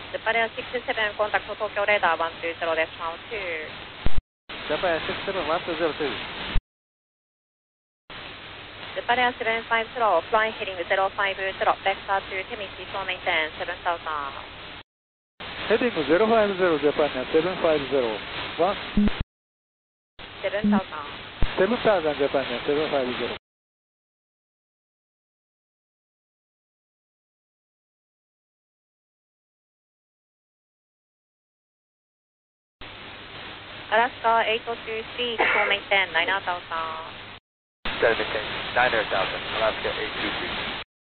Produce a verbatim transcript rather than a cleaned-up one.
Japan Air six seven, contact Tokyo radar one two zero です。one two. Japan Air six seven, one two zero two. Japan Air seven five zero, flying heading zero five zero, vector to Temisi, so maintain seven thousand. Heading zero five zero, Japan Air seven five zero, one. seven thousand. seven thousand, Japan Air seven five zero. Alaska eight two three, so maintain nine thousand. Maintain nine thousand, Alaska eight two three.